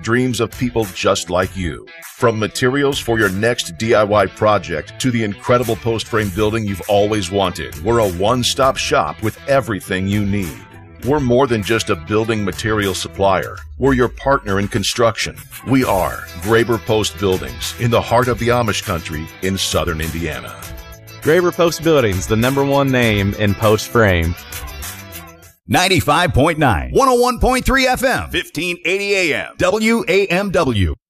dreams of people just like you. From materials for your next DIY project to the incredible post frame building you've always wanted, we're a one-stop shop with everything you need. We're more than just a building material supplier. We're your partner in construction. We are Graber Post Buildings in the heart of the Amish country in southern Indiana. Graber Post Buildings, the #1 name in post frame. 95.9, 101.3 FM, 1580 AM, WAMW.